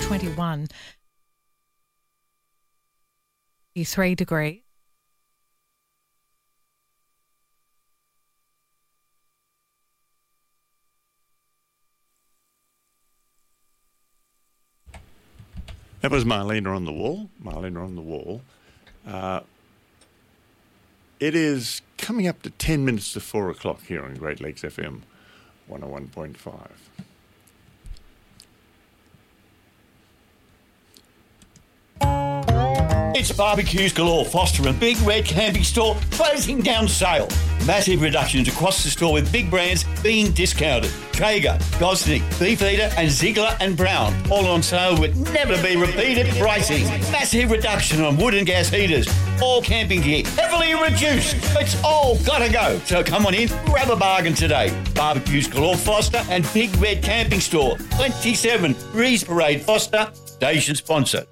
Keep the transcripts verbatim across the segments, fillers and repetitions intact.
twenty-one. three degrees. That was Marlena on the Wall. Marlena on the Wall. Uh, it is coming up to ten minutes to four o'clock here on Great Lakes F M one oh one point five. It's barbecues galore. Foster and Big Red Camping Store closing down sale. Massive reductions across the store with big brands being discounted. Traeger, Gosnick, Beefeater and Ziegler and Brown. All on sale with never be repeated pricing. Massive reduction on wood and gas heaters. All camping gear heavily reduced. It's all gotta go. So come on in, grab a bargain today. Barbecues galore Foster and Big Red Camping Store. twenty-seven Breeze Parade Foster. Station sponsor.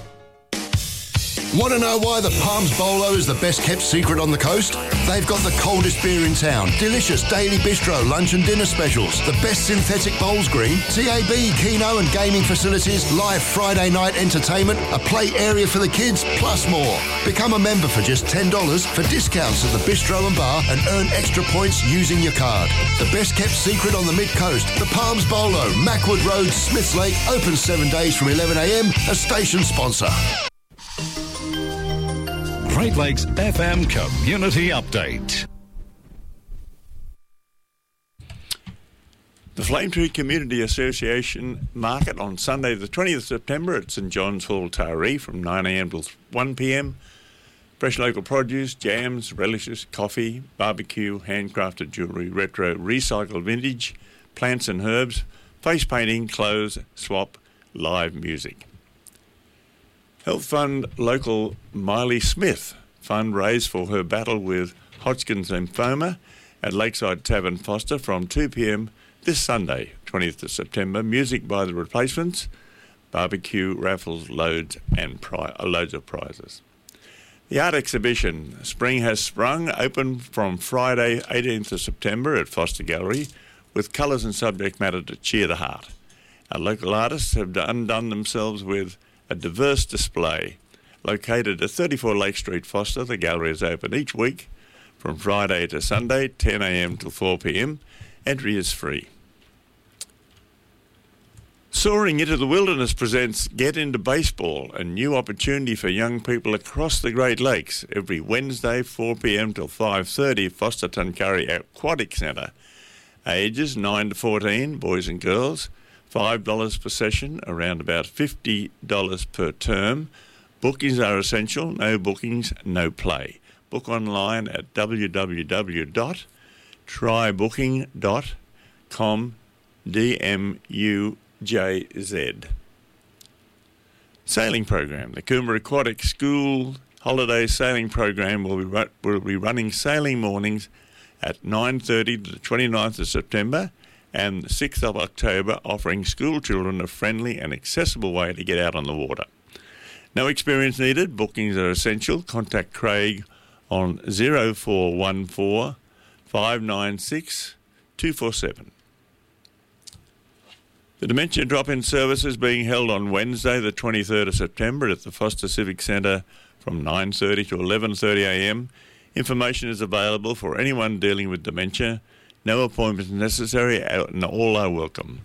Want to know why the Palms Bolo is the best kept secret on the coast? They've got the coldest beer in town, delicious daily bistro, lunch and dinner specials, the best synthetic bowls green, T A B, Keno and gaming facilities, live Friday night entertainment, a play area for the kids, plus more. Become a member for just ten dollars for discounts at the bistro and bar and earn extra points using your card. The best kept secret on the mid-coast, the Palms Bolo, Mackwood Road, Smiths Lake, open seven days from eleven a m, a station sponsor. Great Lakes F M Community Update. The Flame Tree Community Association Market on Sunday the twentieth of September at St John's Hall, Taree from nine a m till one p m. Fresh local produce, jams, relishes, coffee, barbecue, handcrafted jewellery, retro, recycled vintage, plants and herbs, face painting, clothes, swap, live music. Health Fund local Miley Smith fund raised for her battle with Hodgkin's lymphoma at Lakeside Tavern Foster from two p m this Sunday, twentieth of September. Music by The Replacements, barbecue, raffles, loads and pri- loads of prizes. The art exhibition Spring Has Sprung open from Friday eighteenth of September at Foster Gallery with colours and subject matter to cheer the heart. Our local artists have undone themselves with a diverse display. Located at thirty-four Lake Street, Foster, the gallery is open each week from Friday to Sunday, ten a m till four p m. Entry is free. Soaring into the Wilderness presents Get Into Baseball, a new opportunity for young people across the Great Lakes, every Wednesday, four p m till five thirty, Foster Tuncurry Aquatic Centre. Ages nine to fourteen, boys and girls. five dollars per session, around about fifty dollars per term. Bookings are essential. No bookings, no play. Book online at w w w dot try booking dot com D M U J Z. Sailing program. The Coomera Aquatic School Holiday Sailing Program will be, ru- will be running sailing mornings at nine thirty to the twenty-ninth of September and the sixth of October, offering school children a friendly and accessible way to get out on the water. No experience needed. Bookings are essential. Contact Craig on zero four one four, five nine six, two four seven. The Dementia Drop-In service is being held on Wednesday the twenty-third of September at the Foster Civic Centre from nine thirty to eleven thirty a m. Information is available for anyone dealing with dementia. No appointments necessary and all are welcome.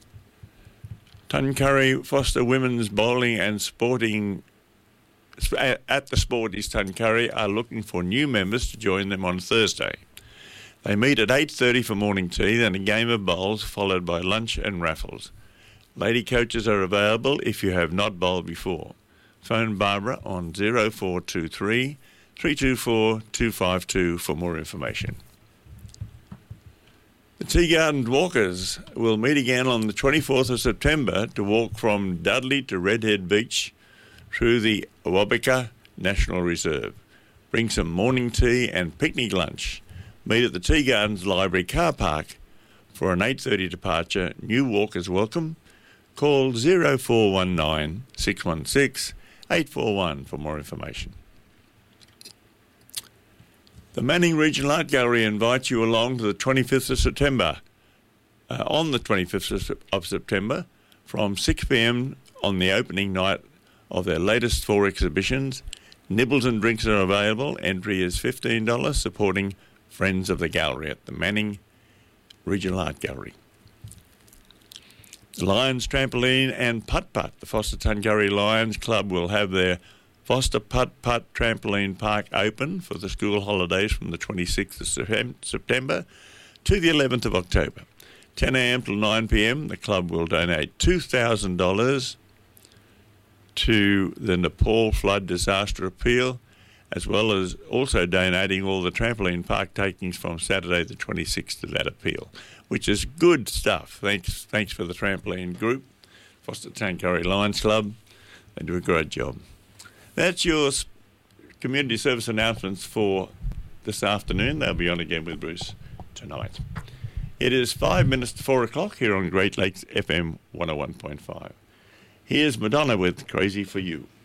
Tuncurry Foster Women's Bowling and Sporting at the Sporties Tuncurry are looking for new members to join them on Thursday. They meet at eight thirty for morning tea, then a game of bowls followed by lunch and raffles. Lady coaches are available if you have not bowled before. Phone Barbara on zero four two three, three two four, two five two for more information. The Tea Garden Walkers will meet again on the twenty-fourth of September to walk from Dudley to Redhead Beach through the Awabaka National Reserve. Bring some morning tea and picnic lunch. Meet at the Tea Gardens Library car park for an eight thirty departure. New walkers welcome. Call zero four one nine, six one six, eight four one for more information. The Manning Regional Art Gallery invites you along to the twenty-fifth of September, uh, on the twenty-fifth of September, from six p m on the opening night of their latest four exhibitions. Nibbles and drinks are available. Entry is fifteen dollars, supporting Friends of the Gallery at the Manning Regional Art Gallery. Lions Trampoline and Putt Putt. The Foster Tungurry Lions Club will have their Foster Putt Putt Trampoline Park open for the school holidays from the twenty-sixth of September to the eleventh of October. ten a.m. till nine p.m. the club will donate two thousand dollars to the Nepal flood disaster appeal, as well as also donating all the trampoline park takings from Saturday the twenty-sixth to that appeal, which is good stuff. Thanks thanks for the trampoline group, Foster Tungurry Lions Club. They do a great job. That's your community service announcements for this afternoon. They'll be on again with Bruce tonight. It is five minutes to four o'clock here on Great Lakes F M one oh one point five. Here's Madonna with Crazy for You.